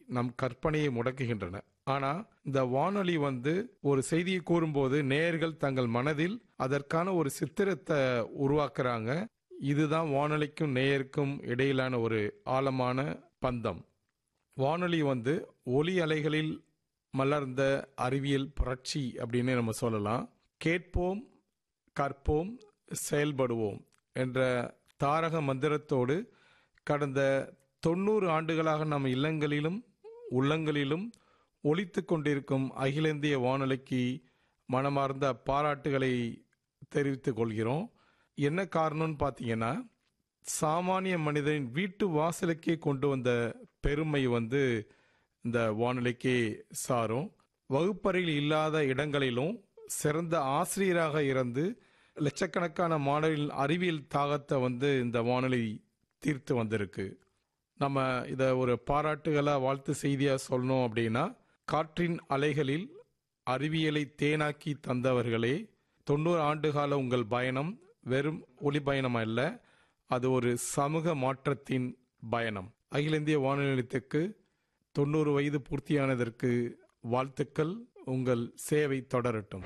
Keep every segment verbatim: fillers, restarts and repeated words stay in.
நம் கற்பனையை முடக்குகின்றன. ஆனா இந்த வானொலி வந்து ஒரு செய்தியை கூறும்போது நேயர்கள் தங்கள் மனதில் அதற்கான ஒரு சித்திரத்தை உருவாக்குறாங்க. இதுதான் வானொலிக்கும் நேயருக்கும் இடையிலான ஒரு ஆழமான பந்தம். வானொலி வந்து ஒலி அலைகளில் மலர்ந்த அறிவியல் புரட்சி அப்படின்னு நம்ம சொல்லலாம். கேட்போம், கற்போம், செயல்படுவோம் என்ற தாரக மந்திரத்தோடு கடந்த தொண்ணூறு ஆண்டுகளாக நம் இல்லங்களிலும் உள்ளங்களிலும் ஒலித்து கொண்டிருக்கும் அகில இந்திய வானொலிக்கு மனமார்ந்த பாராட்டுகளை தெரிவித்துக் கொள்கிறோம். என்ன காரணம்னு பார்த்தீங்கன்னா, சாமானிய மனிதனின் வீட்டு வாசலுக்கே கொண்டு வந்த பெருமை வந்து இந்த வானொலிக்கே சாரும். வகுப்பறையில் இல்லாத இடங்களிலும் சிறந்த ஆசிரியராக இருந்து லட்சக்கணக்கான மாணவர்களின் அறிவியல் தாகத்தை வந்து இந்த வானொலி தீர்த்து வந்திருக்கு. நம்ம இதை ஒரு பாராட்டுகளாக வாழ்த்து செய்தியாக சொல்லணும் அப்படின்னா, காற்றின் அலைகளில் அறிவியலை தேனாக்கி தந்தவர்களே, தொண்ணூறு ஆண்டுகால உங்கள் பயணம் வெறும் ஒளி பயணம் அல்ல, அது ஒரு சமூக மாற்றத்தின் பயணம். அகில இந்திய வானொலி நிலையத்துக்கு தொண்ணூறு வயது பூர்த்தியானதற்கு வாழ்த்துக்கள். உங்கள் சேவை தொடரட்டும்.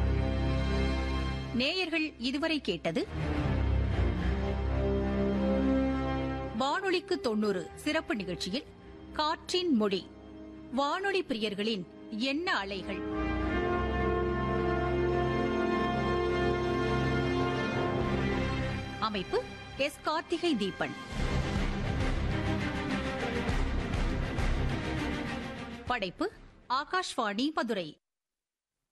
நேயர்கள் இதுவரை கேட்டது வானொலிக்கு தொண்ணூறு சிறப்பு நிகழ்ச்சியில் காற்றின் மொழி, வானொலி பிரியர்களின் எண்ண அலைகள். அமைப்பு எஸ் கார்த்திகை தீபன். படைப்பு ஆகாஷ்வாணி மதுரை.